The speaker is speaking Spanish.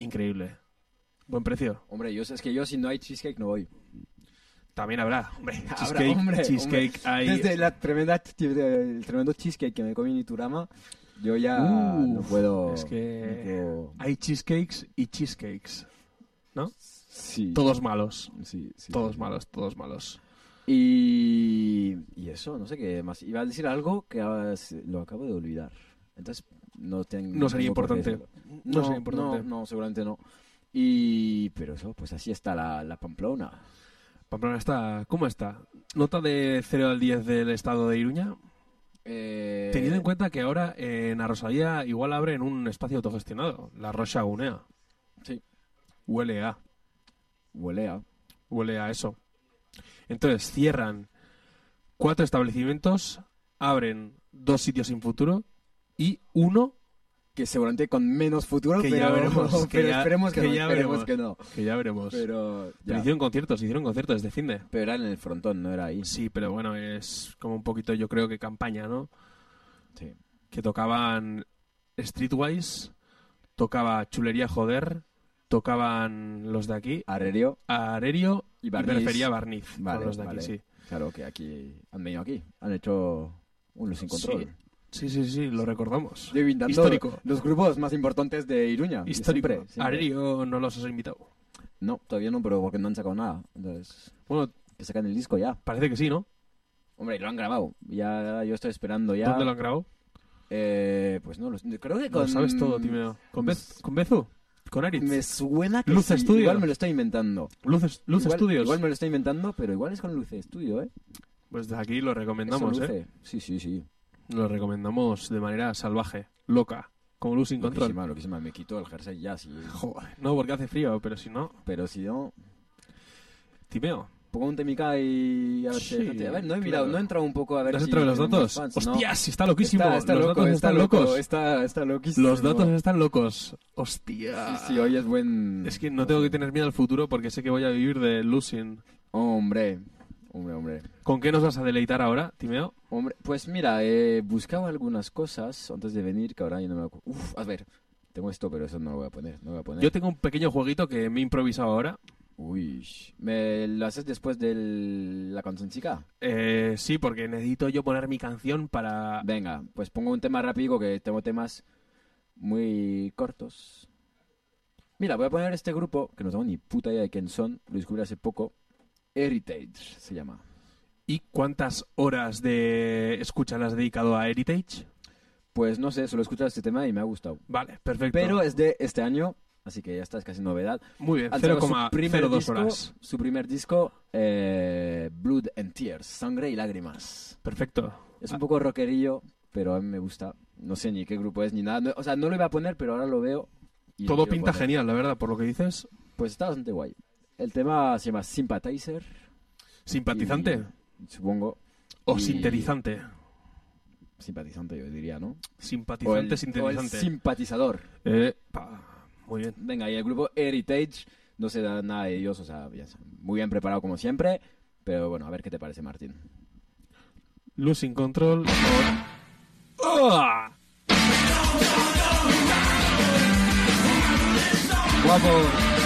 increíble. Buen precio. Hombre, es que yo si no hay cheesecake no voy. También habrá, hombre. Habrá, hombre, Cheesecake hay... Desde el tremendo cheesecake que me comí en Iturama, yo ya no puedo... Es que no puedo- hay cheesecakes y cheesecakes, ¿no? Sí. Todos malos. Sí, Todos sí. malos, todos malos. Y eso, no sé qué más. Iba a decir algo que ahora lo acabo de olvidar. Entonces, no tengo... No sería tengo por qué importante. decirlo. No sería importante. No, seguramente no. Pero eso, pues así está la Pamplona. Pamplona está... ¿Cómo está? Nota de 0 al 10 del estado de Iruña. Teniendo en cuenta que ahora en Arrosalía igual abren un espacio autogestionado. La Rocha Gunea. Sí. Huele a eso. Entonces cierran 4 establecimientos, abren 2 sitios sin futuro y uno que seguramente con menos futuro, que pero, ya veremos, pero esperemos que ya esperemos que no. Que ya veremos. Pero Pero hicieron conciertos desde finde. Pero era en el frontón, no era ahí. Sí, pero bueno, es como un poquito, yo creo que campaña, ¿no? Sí. Que tocaban Streetwise, tocaba Chulería Joder, tocaban los de aquí, Arerio y Barniz. Periferia Barniz, Vale, con los de vale. aquí, sí. Claro que aquí han venido aquí, han hecho un Sin Control. Sí, lo recordamos. Reivindicando Histórico. los grupos más importantes de Iruña. Histórico. Siempre. Arerio no los has invitado. No, todavía no, pero porque no han sacado nada. Entonces, Bueno, que sacan el disco ya. parece que sí, ¿no? Hombre, lo han grabado. Ya yo estoy esperando ya. ¿Dónde lo han grabado? Pues no, creo que con... Lo sabes todo, Timeo. ¿Con Bezu? ¿Con Aritz? Me suena que Luz sí. Studio. Igual me lo estoy inventando. Luz Studios. Igual me lo estoy inventando, pero igual es con Luce Studio, ¿eh? Pues desde aquí lo recomendamos, Eso, ¿eh? Luce. Sí. Lo recomendamos de manera salvaje, loca, como Luz sin control. Loquísima. Me quito el jersey ya, sí. Joder, no, porque hace frío, pero si no... Pero si no... Timeo. Pongo un temica y a ver Sí, si... A ver, no he mirado, claro. no he entrado un poco a ver ¿Te has si... entrado en los tenemos datos? fans, ¡Hostias! ¿no? Está loquísimo. Está Los loco, datos está están loco, locos. está loquísimo. Los datos están locos. ¡Hostia! Sí, hoy es buen... Es que no tengo que tener miedo al futuro porque sé que voy a vivir de losing. Hombre. ¿Con qué nos vas a deleitar ahora, Timeo? Hombre, pues mira, buscaba algunas cosas antes de venir que ahora yo no me acuerdo. A ver, tengo esto, pero eso no lo voy a poner. Yo tengo un pequeño jueguito que me he improvisado ahora. Uy, ¿me lo haces después de la cancioncica? Sí, porque necesito yo poner mi canción para... Venga, pues pongo un tema rápido que tengo temas muy cortos. Mira, voy a poner este grupo, que no tengo ni puta idea de quién son, lo descubrí hace poco. Heritage se llama. ¿Y cuántas horas de escucha las has dedicado a Heritage? Pues no sé, solo he escuchado este tema y me ha gustado. Vale, perfecto. Pero es de este año, así que ya está, es casi novedad. Muy bien, Han sacado 0,02 horas. Su primer disco, Blood and Tears, Sangre y Lágrimas. Perfecto. Es un poco rockerillo, pero a mí me gusta. No sé ni qué grupo es ni nada. O sea, no lo iba a poner, pero ahora lo veo. Y lo Todo quiero pinta poner. genial, la verdad, por lo que dices. Pues está bastante guay. El tema se llama Sympathizer. ¿Simpatizante? Supongo. ¿O y- sintetizante? Simpatizante, yo diría, ¿no? Simpatizante, O el sintetizante. simpatizador. Muy bien. Venga, y el grupo Heritage, no sé nada de ellos, o sea, ya está, muy bien preparado como siempre. Pero bueno, a ver qué te parece, Martín. Losing Control. ¡Ah! ¡Guapo!